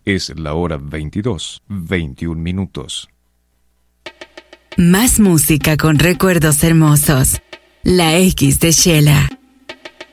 Es la hora 22:21. Más música con recuerdos hermosos. La X de Shela.